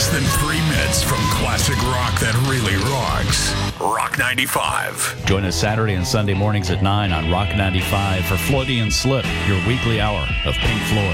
less than 3 minutes from classic rock that really rocks. Rock 95. Join us Saturday and Sunday mornings at 9 on Rock 95 for Freudian Slip, your weekly hour of Pink Floyd.